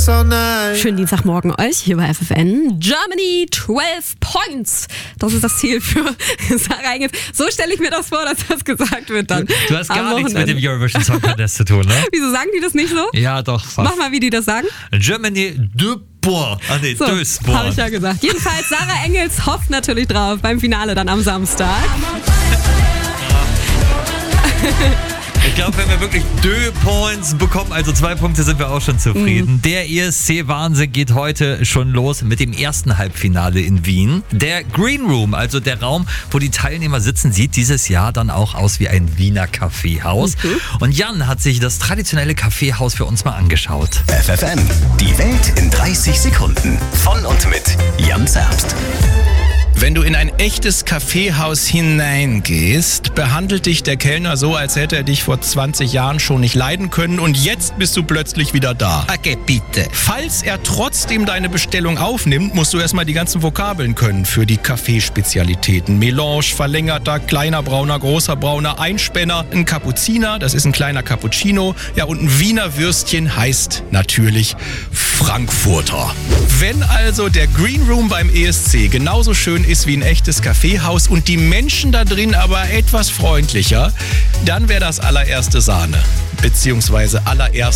this all night. Schönen Dienstagmorgen euch hier bei FFN. Germany 12 Points. Das ist das Ziel für Sarah Engels. So stelle ich mir das vor, dass das gesagt wird dann. Du hast gar nichts mit dem Eurovision Song Contest zu tun, ne? Wieso sagen die das nicht so? Ja, doch, fast. Mach mal, wie die das sagen. Germany 2 Points. Ah, nee, So, 2 Points. habe ich ja gesagt. Jedenfalls, Sarah Engels hofft natürlich drauf beim Finale dann am Samstag. Ich glaube, wenn wir wirklich 2 Points bekommen, also 2 Punkte, sind wir auch schon zufrieden. Der ESC-Wahnsinn geht heute schon los mit dem ersten Halbfinale in Wien. Der Green Room, also der Raum, wo die Teilnehmer sitzen, sieht dieses Jahr dann auch aus wie ein Wiener Kaffeehaus. Und Jan hat sich das traditionelle Kaffeehaus für uns mal angeschaut. FFN, die Welt in 30 Sekunden. Von und mit Jan Zerbst. Wenn du in ein echtes Kaffeehaus hineingehst, behandelt dich der Kellner so, als hätte er dich vor 20 Jahren schon nicht leiden können und jetzt bist du plötzlich wieder da. Okay, bitte. Falls er trotzdem deine Bestellung aufnimmt, musst du erstmal die ganzen Vokabeln können für die Kaffeespezialitäten. Melange, verlängerter, kleiner brauner, großer brauner, Einspänner, ein Kapuziner, das ist ein kleiner Cappuccino, ja, und ein Wiener Würstchen heißt natürlich Frankfurter. Wenn also der Green Room beim ESC genauso schön ist wie ein echtes Kaffeehaus und die Menschen da drin aber etwas freundlicher, dann wäre das allererste Sahne, beziehungsweise allererste